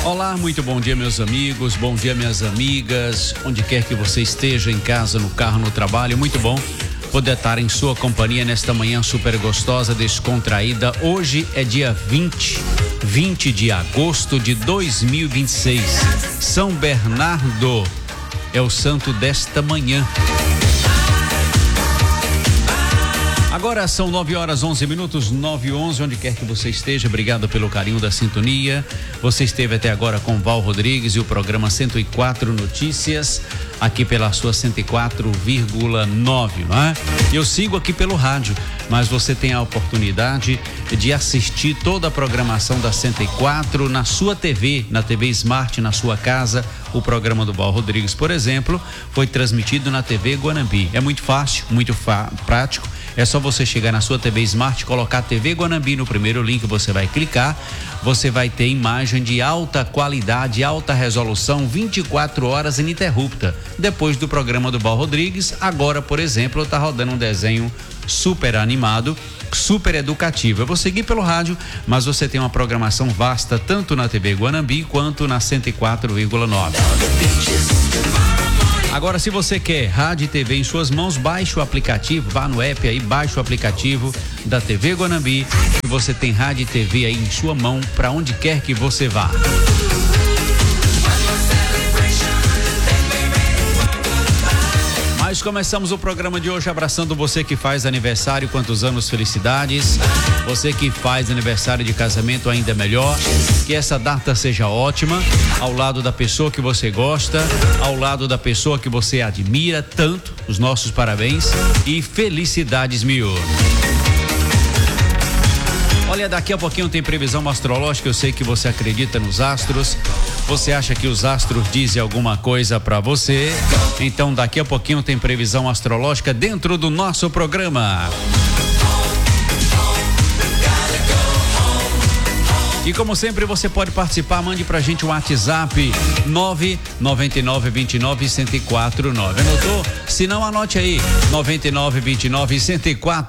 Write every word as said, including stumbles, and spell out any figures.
Olá, muito bom dia, meus amigos, bom dia, minhas amigas, onde quer que você esteja, em casa, no carro, no trabalho, muito bom poder estar em sua companhia nesta manhã super gostosa, descontraída. Hoje é dia vinte, vinte de agosto de dois mil e vinte e seis. São Bernardo é o santo desta manhã. Agora são nove horas onze minutos, nove e onze, onde quer que você esteja, obrigado pelo carinho da sintonia. Você esteve até agora com Val Rodrigues e o programa cento e quatro Notícias, aqui pela sua cento e quatro vírgula nove, não é? Eu sigo aqui pelo rádio, mas você tem a oportunidade de assistir toda a programação da cento e quatro na sua T V, na T V Smart, na sua casa. O programa do Val Rodrigues, por exemplo, foi transmitido na T V Guanambi. É muito fácil, muito prático. É só você chegar na sua T V Smart, colocar a T V Guanambi no primeiro link, você vai clicar, você vai ter imagem de alta qualidade, alta resolução, vinte e quatro horas ininterrupta. Depois do programa do Val Rodrigues, agora, por exemplo, tá rodando um desenho super animado, super educativo. Eu vou seguir pelo rádio, mas você tem uma programação vasta tanto na T V Guanambi quanto na cento e quatro vírgula nove. Agora, se você quer rádio e T V em suas mãos, baixe o aplicativo, vá no app aí, baixe o aplicativo da T V Guanambi, e você tem rádio e T V aí em sua mão, para onde quer que você vá. Nós começamos o programa de hoje abraçando você que faz aniversário, quantos anos, felicidades. Você que faz aniversário de casamento, ainda melhor. Que essa data seja ótima, ao lado da pessoa que você gosta, ao lado da pessoa que você admira tanto. Os nossos parabéns e felicidades mil. Olha, daqui a pouquinho tem previsão astrológica. Eu sei que você acredita nos astros. Você acha que os astros dizem alguma coisa para você? Então daqui a pouquinho tem previsão astrológica dentro do nosso programa. E como sempre, você pode participar, mande pra gente um WhatsApp nove nove nove, dois nove, um zero quatro nove. Anotou? Se não, anote aí, nove nove dois nove, um zero quatro